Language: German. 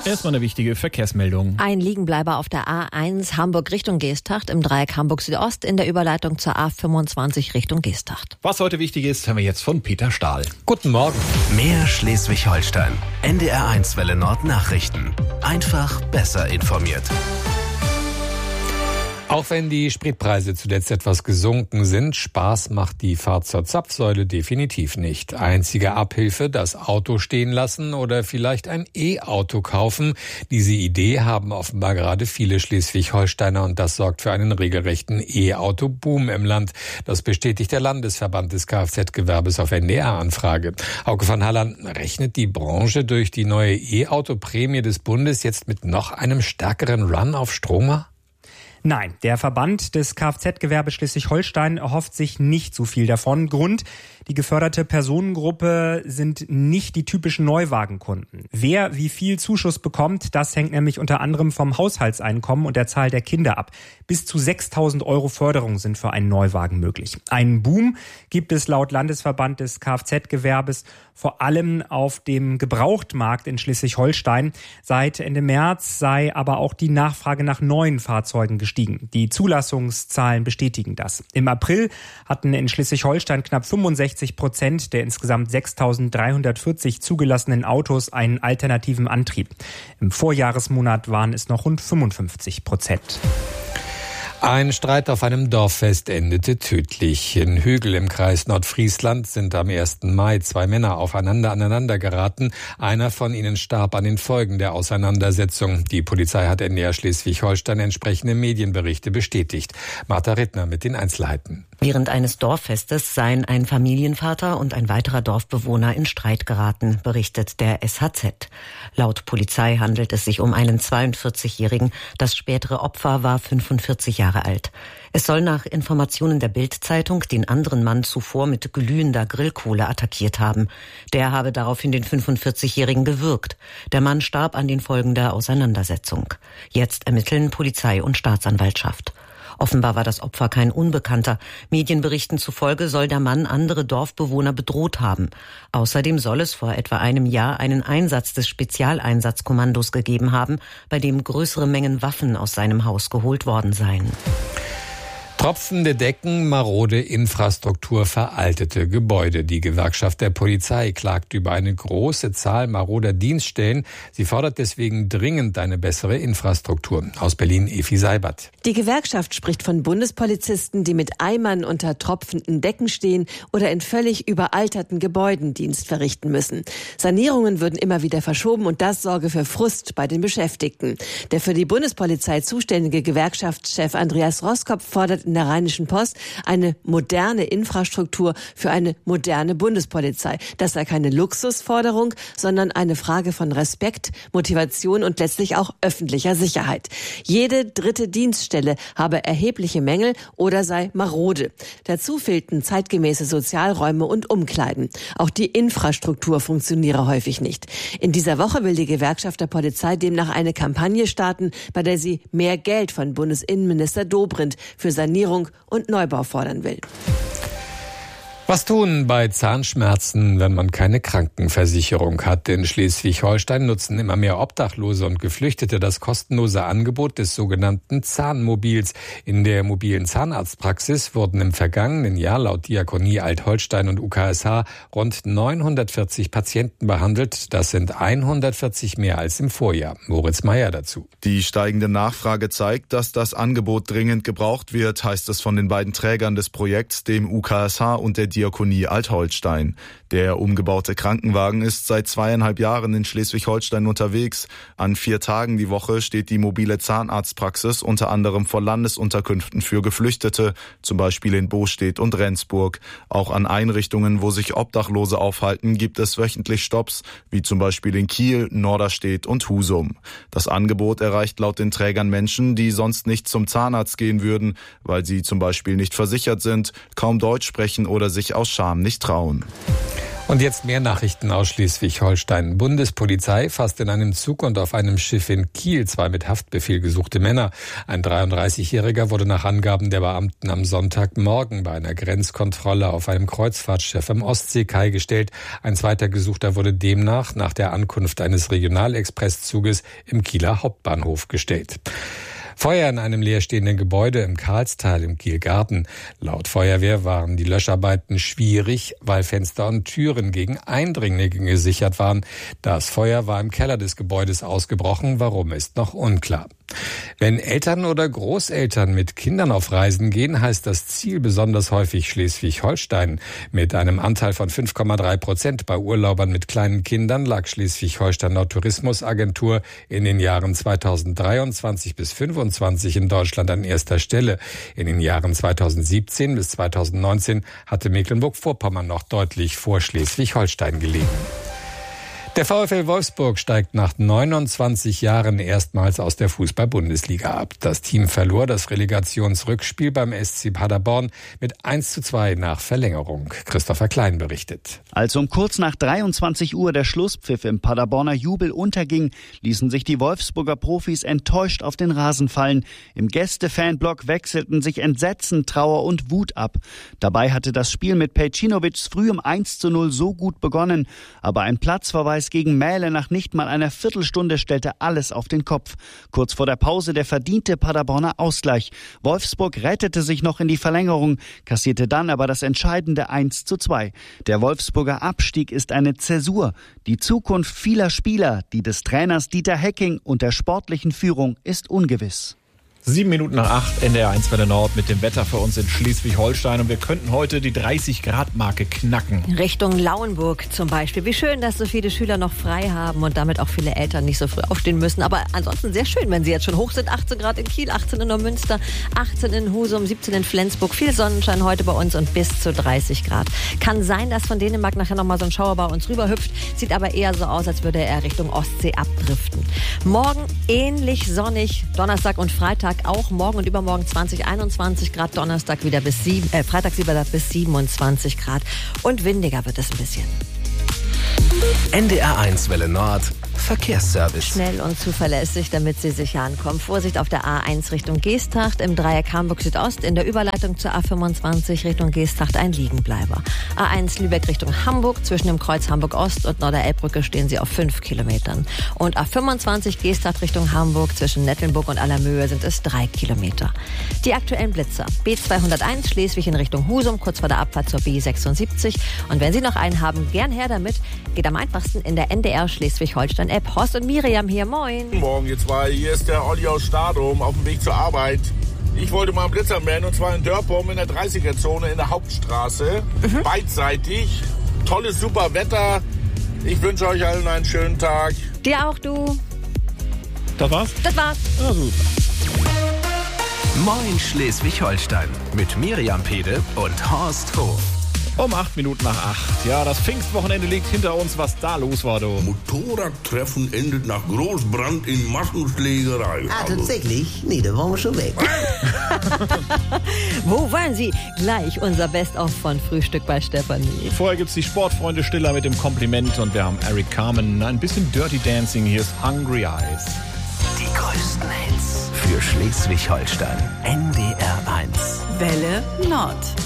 Erstmal eine wichtige Verkehrsmeldung. Ein Liegenbleiber auf der A1 Hamburg Richtung Geesthacht im Dreieck Hamburg Südost in der Überleitung zur A25 Richtung Geesthacht. Was heute wichtig ist, haben wir jetzt von Peter Stahl. Guten Morgen. Mehr Schleswig-Holstein. NDR1 Welle Nord Nachrichten. Einfach besser informiert. Auch wenn die Spritpreise zuletzt etwas gesunken sind, Spaß macht die Fahrt zur Zapfsäule definitiv nicht. Einzige Abhilfe, das Auto stehen lassen oder vielleicht ein E-Auto kaufen. Diese Idee haben offenbar gerade viele Schleswig-Holsteiner und das sorgt für einen regelrechten E-Auto-Boom im Land. Das bestätigt der Landesverband des Kfz-Gewerbes auf NDR-Anfrage. Hauke van Halland, rechnet die Branche durch die neue E-Auto-Prämie des Bundes jetzt mit noch einem stärkeren Run auf Stromer? Nein, der Verband des Kfz-Gewerbes Schleswig-Holstein erhofft sich nicht so viel davon. Grund: die geförderte Personengruppe sind nicht die typischen Neuwagenkunden. Wer wie viel Zuschuss bekommt, das hängt nämlich unter anderem vom Haushaltseinkommen und der Zahl der Kinder ab. Bis zu 6.000 € Förderung sind für einen Neuwagen möglich. Einen Boom gibt es laut Landesverband des Kfz-Gewerbes vor allem auf dem Gebrauchtmarkt in Schleswig-Holstein. Seit Ende März sei aber auch die Nachfrage nach neuen Fahrzeugen gestiegen. Die Zulassungszahlen bestätigen das. Im April hatten in Schleswig-Holstein knapp 65% der insgesamt 6.340 zugelassenen Autos einen alternativen Antrieb. Im Vorjahresmonat waren es noch rund 55%. Ein Streit auf einem Dorffest endete tödlich. In Hügel im Kreis Nordfriesland sind am 1. Mai 2 Männer aneinander geraten. Einer von ihnen starb an den Folgen der Auseinandersetzung. Die Polizei hat NDR Schleswig-Holstein entsprechende Medienberichte bestätigt. Martha Rittner mit den Einzelheiten. Während eines Dorffestes seien ein Familienvater und ein weiterer Dorfbewohner in Streit geraten, berichtet der SHZ. Laut Polizei handelt es sich um einen 42-Jährigen. Das spätere Opfer war 45 Jahre alt. Es soll nach Informationen der Bild-Zeitung den anderen Mann zuvor mit glühender Grillkohle attackiert haben. Der habe daraufhin den 45-Jährigen gewürgt. Der Mann starb an den Folgen der Auseinandersetzung. Jetzt ermitteln Polizei und Staatsanwaltschaft. Offenbar war das Opfer kein Unbekannter. Medienberichten zufolge soll der Mann andere Dorfbewohner bedroht haben. Außerdem soll es vor etwa einem Jahr einen Einsatz des Spezialeinsatzkommandos gegeben haben, bei dem größere Mengen Waffen aus seinem Haus geholt worden seien. Tropfende Decken, marode Infrastruktur, veraltete Gebäude. Die Gewerkschaft der Polizei klagt über eine große Zahl maroder Dienststellen. Sie fordert deswegen dringend eine bessere Infrastruktur. Aus Berlin Efi Seibert. Die Gewerkschaft spricht von Bundespolizisten, die mit Eimern unter tropfenden Decken stehen oder in völlig überalterten Gebäuden Dienst verrichten müssen. Sanierungen würden immer wieder verschoben und das sorge für Frust bei den Beschäftigten. Der für die Bundespolizei zuständige Gewerkschaftschef Andreas Roskopf fordert in der Rheinischen Post eine moderne Infrastruktur für eine moderne Bundespolizei. Das sei keine Luxusforderung, sondern eine Frage von Respekt, Motivation und letztlich auch öffentlicher Sicherheit. Jede dritte Dienststelle habe erhebliche Mängel oder sei marode. Dazu fehlten zeitgemäße Sozialräume und Umkleiden. Auch die Infrastruktur funktioniere häufig nicht. In dieser Woche will die Gewerkschaft der Polizei demnach eine Kampagne starten, bei der sie mehr Geld von Bundesinnenminister Dobrindt für Sanierung und Neubau fordern will. Was tun bei Zahnschmerzen, wenn man keine Krankenversicherung hat? In Schleswig-Holstein nutzen immer mehr Obdachlose und Geflüchtete das kostenlose Angebot des sogenannten Zahnmobils. In der mobilen Zahnarztpraxis wurden im vergangenen Jahr laut Diakonie Alt-Holstein und UKSH rund 940 Patienten behandelt. Das sind 140 mehr als im Vorjahr. Moritz Meyer dazu. Die steigende Nachfrage zeigt, dass das Angebot dringend gebraucht wird, heißt es von den beiden Trägern des Projekts, dem UKSH und der Diakonie Alt-Holstein. Der umgebaute Krankenwagen ist seit 2,5 Jahren in Schleswig-Holstein unterwegs. An 4 Tagen die Woche steht die mobile Zahnarztpraxis unter anderem vor Landesunterkünften für Geflüchtete, zum Beispiel in Bostedt und Rendsburg. Auch an Einrichtungen, wo sich Obdachlose aufhalten, gibt es wöchentlich Stopps, wie zum Beispiel in Kiel, Norderstedt und Husum. Das Angebot erreicht laut den Trägern Menschen, die sonst nicht zum Zahnarzt gehen würden, weil sie zum Beispiel nicht versichert sind, kaum Deutsch sprechen oder sich aus Scham nicht trauen. Und jetzt mehr Nachrichten aus Schleswig-Holstein. Bundespolizei fasst in einem Zug und auf einem Schiff in Kiel 2 mit Haftbefehl gesuchte Männer. Ein 33-Jähriger wurde nach Angaben der Beamten am Sonntagmorgen bei einer Grenzkontrolle auf einem Kreuzfahrtschiff am Ostseekai gestellt. Ein zweiter Gesuchter wurde demnach nach der Ankunft eines Regionalexpresszuges im Kieler Hauptbahnhof gestellt. Feuer in einem leerstehenden Gebäude im Karlstal im Kielgarten. Laut Feuerwehr waren die Löscharbeiten schwierig, weil Fenster und Türen gegen Eindringlinge gesichert waren. Das Feuer war im Keller des Gebäudes ausgebrochen. Warum, ist noch unklar. Wenn Eltern oder Großeltern mit Kindern auf Reisen gehen, heißt das Ziel besonders häufig Schleswig-Holstein. Mit einem Anteil von 5,3% bei Urlaubern mit kleinen Kindern lag Schleswig-Holstein laut Tourismusagentur in den Jahren 2023 bis 2025 in Deutschland an erster Stelle. In den Jahren 2017 bis 2019 hatte Mecklenburg-Vorpommern noch deutlich vor Schleswig-Holstein gelegen. Der VfL Wolfsburg steigt nach 29 Jahren erstmals aus der Fußball-Bundesliga ab. Das Team verlor das Relegationsrückspiel beim SC Paderborn mit 1:2 nach Verlängerung. Christopher Klein berichtet. Als um kurz nach 23 Uhr der Schlusspfiff im Paderborner Jubel unterging, ließen sich die Wolfsburger Profis enttäuscht auf den Rasen fallen. Im Gäste-Fanblock wechselten sich Entsetzen, Trauer und Wut ab. Dabei hatte das Spiel mit Pejcinovics früh um 1:0 so gut begonnen, aber ein Platzverweis gegen Mähle nach nicht mal einer Viertelstunde stellte alles auf den Kopf. Kurz vor der Pause der verdiente Paderborner Ausgleich. Wolfsburg rettete sich noch in die Verlängerung, kassierte dann aber das entscheidende 1:2. Der Wolfsburger Abstieg ist eine Zäsur. Die Zukunft vieler Spieler, die des Trainers Dieter Hecking und der sportlichen Führung ist ungewiss. 7 Minuten nach 8, NDR 1 Welle Nord mit dem Wetter für uns in Schleswig-Holstein. Und wir könnten heute die 30-Grad-Marke knacken. Richtung Lauenburg zum Beispiel. Wie schön, dass so viele Schüler noch frei haben und damit auch viele Eltern nicht so früh aufstehen müssen. Aber ansonsten sehr schön, wenn sie jetzt schon hoch sind. 18 Grad in Kiel, 18 in Neumünster, 18 in Husum, 17 in Flensburg. Viel Sonnenschein heute bei uns und bis zu 30 Grad. Kann sein, dass von Dänemark nachher nochmal so ein Schauer bei uns rüberhüpft. Sieht aber eher so aus, als würde er Richtung Ostsee abdriften. Morgen ähnlich sonnig. Donnerstag und Freitag auch, morgen und übermorgen 20, 21 Grad, Donnerstag Freitag wieder bis 27 Grad und windiger wird es ein bisschen. NDR 1 Welle Nord Verkehrsservice. Schnell und zuverlässig, damit Sie sicher ankommen. Vorsicht auf der A1 Richtung Geesthacht, im Dreieck Hamburg Südost, in der Überleitung zur A25 Richtung Geesthacht ein Liegenbleiber. A1 Lübeck Richtung Hamburg, zwischen dem Kreuz Hamburg Ost und Norderelbbrücke stehen Sie auf 5 Kilometern. Und A25 Geesthacht Richtung Hamburg, zwischen Nettelnburg und Allermöhe sind es 3 Kilometer. Die aktuellen Blitzer. B201 Schleswig in Richtung Husum, kurz vor der Abfahrt zur B76. Und wenn Sie noch einen haben, gern her damit. Geht am einfachsten in der NDR Schleswig-Holstein-App. Horst und Miriam hier, moin. Guten Morgen, ihr zwei. Hier ist der Olli aus Stadum auf dem Weg zur Arbeit. Ich wollte mal einen Blitzer melden, und zwar in Dörpum in der 30er-Zone in der Hauptstraße. Beidseitig. Tolles, super Wetter. Ich wünsche euch allen einen schönen Tag. Dir auch, du. Das war's? Das war's. Ja, super. Moin Schleswig-Holstein mit Miriam Pede und Horst Hof. Um 8 Minuten nach 8. Ja, das Pfingstwochenende liegt hinter uns. Was da los war, du? Motorradtreffen endet nach Großbrand in Massenschlägerei. Ah, tatsächlich? Nee, da waren wir schon weg. Wo waren Sie? Gleich unser Best-of von Frühstück bei Stefanie. Vorher gibt's die Sportfreunde Stiller mit dem Kompliment und wir haben Eric Carmen. Ein bisschen Dirty Dancing. Hier ist Hungry Eyes. Die größten Hits für Schleswig-Holstein. NDR 1 Welle Nord.